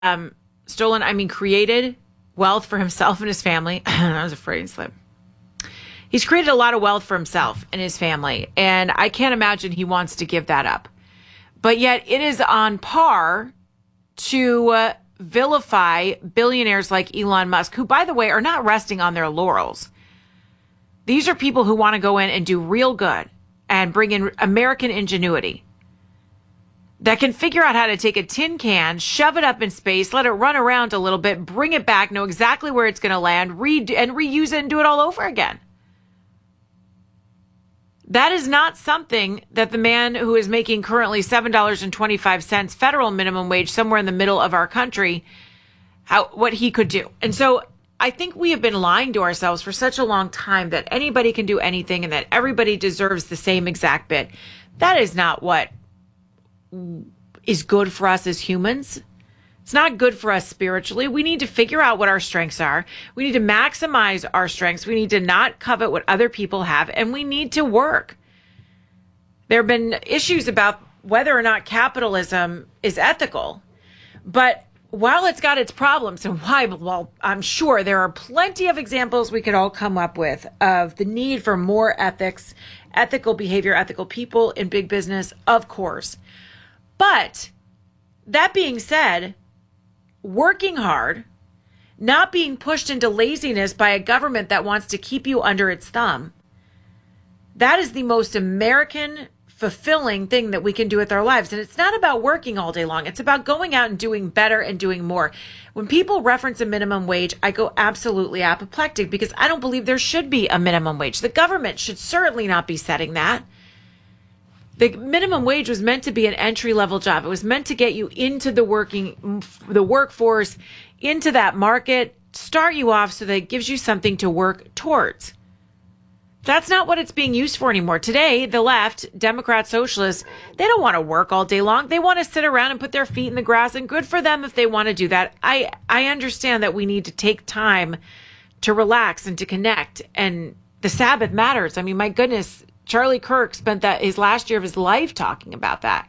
created wealth for himself and his family. I was afraid to slip. He's created a lot of wealth for himself and his family, and I can't imagine he wants to give that up. But yet it is on par to vilify billionaires like Elon Musk, who, by the way, are not resting on their laurels. These are people who want to go in and do real good and bring in American ingenuity that can figure out how to take a tin can, shove it up in space, let it run around a little bit, bring it back, know exactly where it's going to land, reuse it and do it all over again. That is not something that the man who is making currently $7.25 federal minimum wage somewhere in the middle of our country, what he could do. And so I think we have been lying to ourselves for such a long time that anybody can do anything and that everybody deserves the same exact bit. That is not what is good for us as humans. It's not good for us spiritually. We need to figure out what our strengths are. We need to maximize our strengths. We need to not covet what other people have, and we need to work. There have been issues about whether or not capitalism is ethical, but while it's got its problems, and why, well, I'm sure there are plenty of examples we could all come up with of the need for more ethics, ethical behavior, ethical people in big business, of course. But that being said, working hard, not being pushed into laziness by a government that wants to keep you under its thumb, that is the most American, fulfilling thing that we can do with our lives. And it's not about working all day long. It's about going out and doing better and doing more. When people reference a minimum wage, I go absolutely apoplectic because I don't believe there should be a minimum wage. The government should certainly not be setting that. The minimum wage was meant to be an entry-level job. It was meant to get you into the workforce, into that market, start you off so that it gives you something to work towards. That's not what it's being used for anymore. Today, the left, Democrats, socialists, they don't want to work all day long. They want to sit around and put their feet in the grass, and good for them if they want to do that. I understand that we need to take time to relax and to connect, and the Sabbath matters. I mean, my goodness, Charlie Kirk spent his last year of his life talking about that.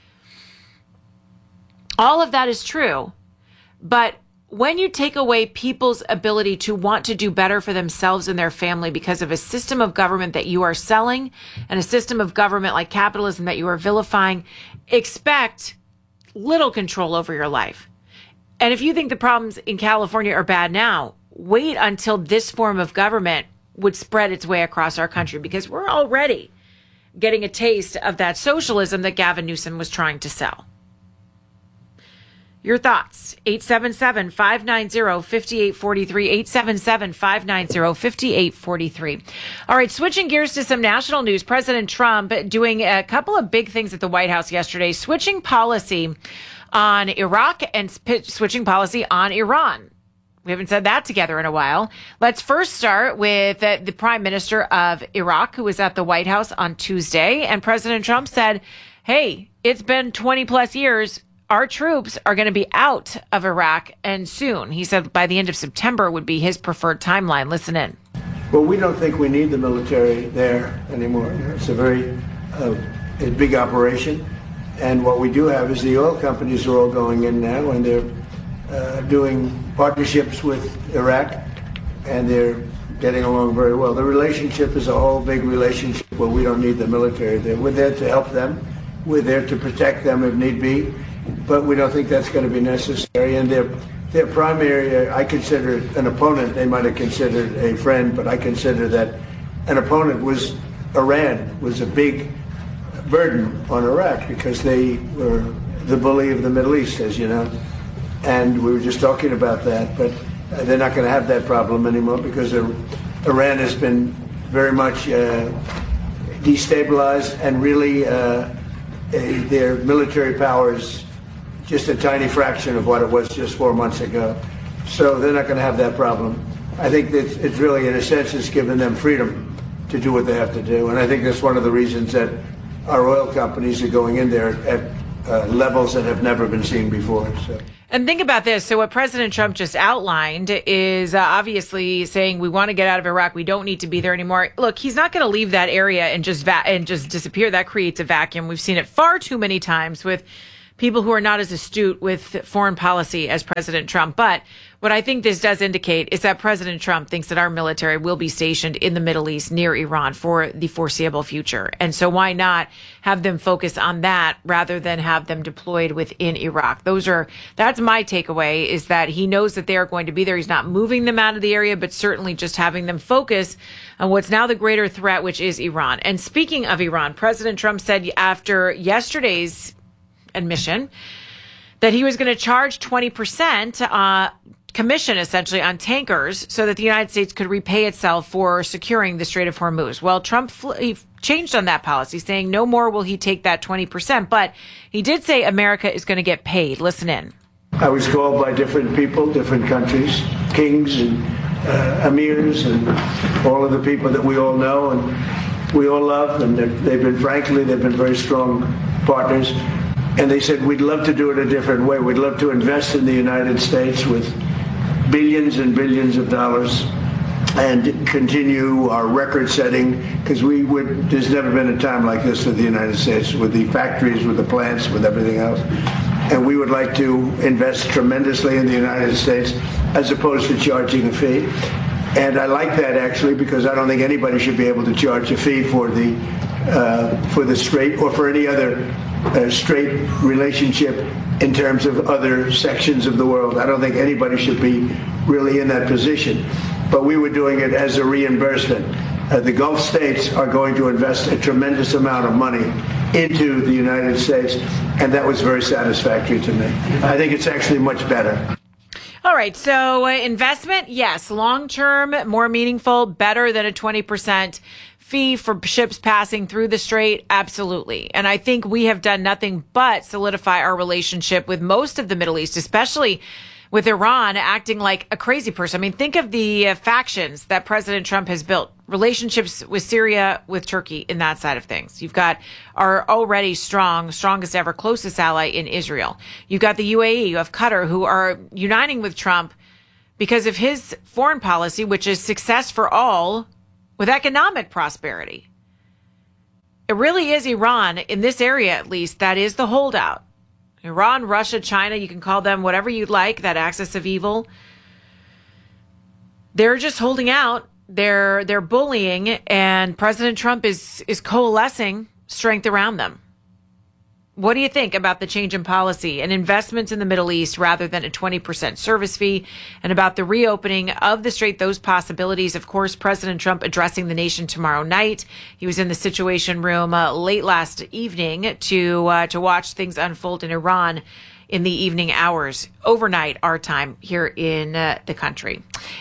All of that is true, but when you take away people's ability to want to do better for themselves and their family because of a system of government that you are selling and a system of government like capitalism that you are vilifying, expect little control over your life. And if you think the problems in California are bad now, wait until this form of government would spread its way across our country, because we're already getting a taste of that socialism that Gavin Newsom was trying to sell. Your thoughts, 877-590-5843, 877-590-5843. All right, switching gears to some national news. President Trump doing a couple of big things at the White House yesterday, switching policy on Iraq and switching policy on Iran. We haven't said that together in a while. Let's first start with the Prime Minister of Iraq, who was at the White House on Tuesday. And President Trump said, hey, it's been 20 plus years. Our troops are going to be out of Iraq, and soon. He said by the end of September would be his preferred timeline. Listen in. Well, we don't think we need the military there anymore. It's a very a big operation. And what we do have is the oil companies are all going in now, and they're doing partnerships with Iraq, and they're getting along very well. The relationship is a whole big relationship where we don't need the military there. We're there to help them. We're there to protect them if need be. But we don't think that's going to be necessary. And their primary, I consider an opponent. They might have considered a friend, but I consider that an opponent was Iran, was a big burden on Iraq because they were the bully of the Middle East, as you know. And we were just talking about that, but they're not going to have that problem anymore because Iran has been very much destabilized, and really their military power is just a tiny fraction of what it was just 4 months ago. So they're not going to have that problem. I think that it's really, in a sense, it's given them freedom to do what they have to do. And I think that's one of the reasons that our oil companies are going in there at levels that have never been seen before. So. And think about this. So what President Trump just outlined is obviously saying we want to get out of Iraq. We don't need to be there anymore. Look, he's not going to leave that area and just disappear. That creates a vacuum. We've seen it far too many times with people who are not as astute with foreign policy as President Trump. But what I think this does indicate is that President Trump thinks that our military will be stationed in the Middle East near Iran for the foreseeable future. And so why not have them focus on that rather than have them deployed within Iraq? That's my takeaway, is that he knows that they are going to be there. He's not moving them out of the area, but certainly just having them focus on what's now the greater threat, which is Iran. And speaking of Iran, President Trump said after yesterday's admission that he was going to charge 20% commission essentially on tankers so that the United States could repay itself for securing the Strait of Hormuz. Well, Trump he changed on that policy, saying no more will he take that 20%, but he did say America is going to get paid. Listen in. I was called by different people, different countries, kings and emirs and all of the people that we all know and we all love, and they've been very strong partners. And they said, we'd love to do it a different way. We'd love to invest in the United States with billions and billions of dollars and continue our record setting, because there's never been a time like this with the United States, with the factories, with the plants, with everything else. And we would like to invest tremendously in the United States as opposed to charging a fee. And I like that, actually, because I don't think anybody should be able to charge a fee for the Strait or for any other straight relationship in terms of other sections of the world. I don't think anybody should be really in that position. But we were doing it as a reimbursement. The Gulf states are going to invest a tremendous amount of money into the United States, and that was very satisfactory to me. I think it's actually much better. All right, so investment, yes. Long-term, more meaningful, better than a 20% fee for ships passing through the strait, absolutely. And I think we have done nothing but solidify our relationship with most of the Middle East, especially with Iran acting like a crazy person. I mean, think of the factions that President Trump has built. Relationships with Syria, with Turkey in that side of things. You've got our already strongest ever, closest ally in Israel. You've got the UAE, you have Qatar, who are uniting with Trump because of his foreign policy, which is success for all with economic prosperity. It really is Iran, in this area at least, that is the holdout. Iran, Russia, China, you can call them whatever you'd like, that axis of evil. They're just holding out. They're bullying, and President Trump is coalescing strength around them. What do you think about the change in policy and investments in the Middle East rather than a 20% service fee, and about the reopening of the strait, those possibilities? Of course, President Trump addressing the nation tomorrow night. He was in the Situation Room late last evening to watch things unfold in Iran in the evening hours, overnight our time here in the country.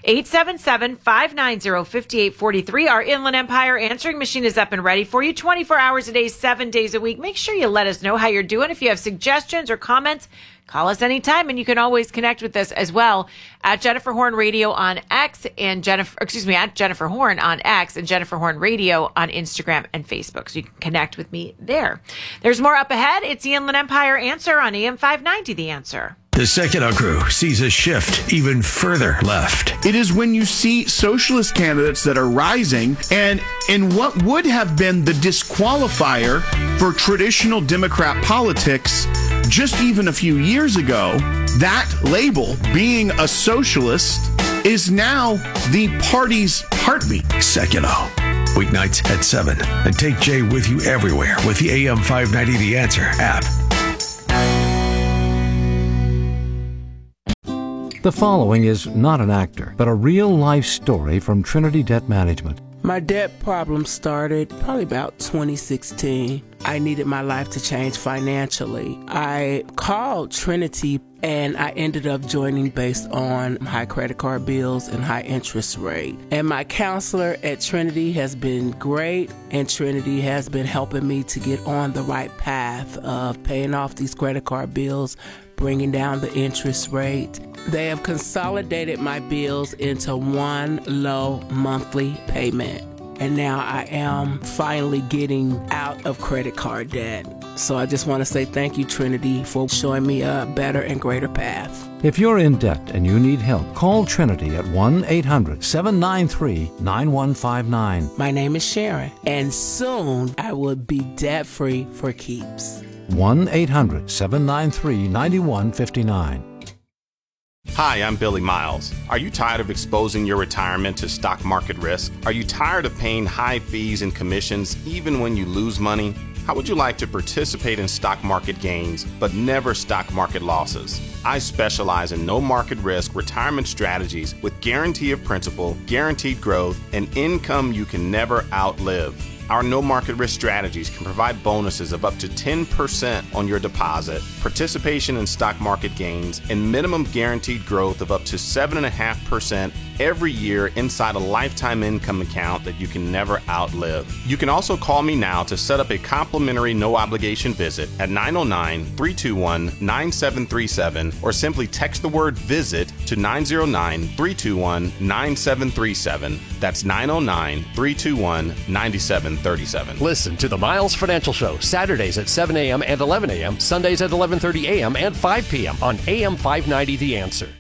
877-590-5843. Our Inland Empire answering machine is up and ready for you 24 hours a day, 7 days a week. Make sure you let us know how you're doing. If you have suggestions or comments, call us anytime, and you can always connect with us as well at Jennifer Horn Radio on X and at Jennifer Horn on X and Jennifer Horn Radio on Instagram and Facebook. So you can connect with me there. There's more up ahead. It's the Inland Empire Answer on AM 590, The Answer. The Secular Crew sees a shift even further left. It is when you see socialist candidates that are rising, and in what would have been the disqualifier for traditional Democrat politics just even a few years ago, that label, being a socialist, is now the party's heartbeat. Secular. Weeknights at 7. And take Jay with you everywhere with the AM 590 The Answer app. The following is not an actor, but a real-life story from Trinity Debt Management. My debt problem started probably about 2016. I needed my life to change financially. I called Trinity, and I ended up joining based on high credit card bills and high interest rate. And my counselor at Trinity has been great, and Trinity has been helping me to get on the right path of paying off these credit card bills, bringing down the interest rate. They have consolidated my bills into one low monthly payment. And now I am finally getting out of credit card debt. So I just want to say thank you, Trinity, for showing me a better and greater path. If you're in debt and you need help, call Trinity at 1-800-793-9159. My name is Sharon, and soon I will be debt-free for keeps. 1-800-793-9159. Hi, I'm Billy Miles. Are you tired of exposing your retirement to stock market risk? Are you tired of paying high fees and commissions even when you lose money? How would you like to participate in stock market gains but never stock market losses? I specialize in no market risk retirement strategies with guarantee of principal, guaranteed growth, and income you can never outlive. Our no market risk strategies can provide bonuses of up to 10% on your deposit, participation in stock market gains, and minimum guaranteed growth of up to 7.5% every year inside a lifetime income account that you can never outlive. You can also call me now to set up a complimentary no obligation visit at 909-321-9737 or simply text the word visit to 909-321-9737. That's 909-321-9737. Listen to the Miles Financial Show Saturdays at 7 a.m. and 11 a.m., Sundays at 11:30 a.m. and 5 p.m. on AM 590 The Answer.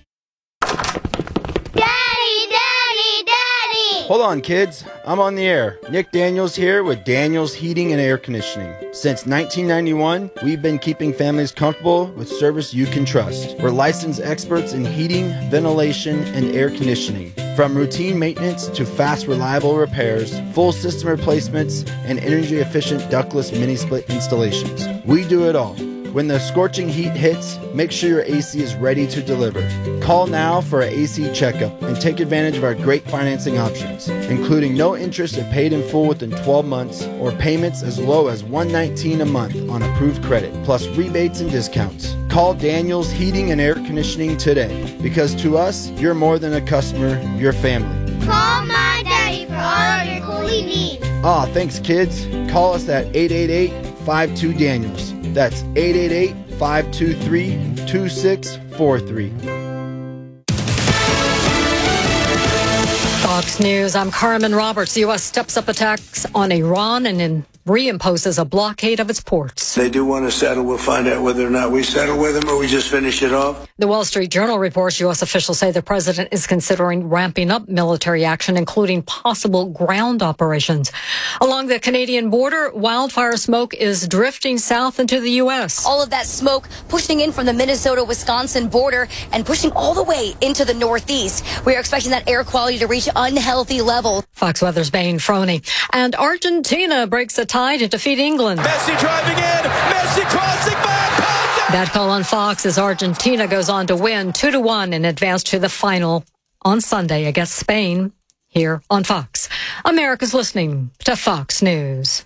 Hold on, kids. I'm on the air. Nick Daniels here with Daniels Heating and Air Conditioning. Since 1991, we've been keeping families comfortable with service you can trust. We're licensed experts in heating, ventilation, and air conditioning. From routine maintenance to fast, reliable repairs, full system replacements, and energy-efficient ductless mini-split installations. We do it all. When the scorching heat hits, make sure your AC is ready to deliver. Call now for an AC checkup and take advantage of our great financing options, including no interest if paid in full within 12 months or payments as low as $119 a month on approved credit, plus rebates and discounts. Call Daniels Heating and Air Conditioning today, because to us, you're more than a customer, you're family. Call my daddy for all of your cooling needs. Thanks, kids. Call us at 888-52-DANIELS. That's 888-523-2643. Fox News, I'm Carmen Roberts. The U.S. steps up attacks on Iran and reimposes a blockade of its ports. They do want to settle. We'll find out whether or not we settle with them or we just finish it off. The Wall Street Journal reports U.S. officials say the president is considering ramping up military action, including possible ground operations. Along the Canadian border, wildfire smoke is drifting south into the U.S. All of that smoke pushing in from the Minnesota-Wisconsin border and pushing all the way into the Northeast. We are expecting that air quality to reach unhealthy levels. Fox Weather's Bain Froney. And Argentina breaks a tie to defeat England. Messi driving in, Messi crossing back. That call on Fox as Argentina goes on to win 2-1 and advance to the final on Sunday against Spain here on Fox. America's listening to Fox News.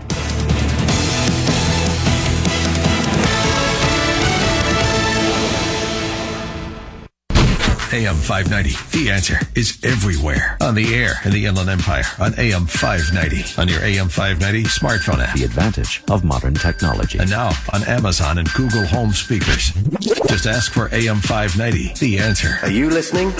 AM 590. The Answer is everywhere. On the air in the Inland Empire on AM 590. On your AM 590 smartphone app. The advantage of modern technology. And now on Amazon and Google Home speakers. Just ask for AM 590. The Answer. Are you listening?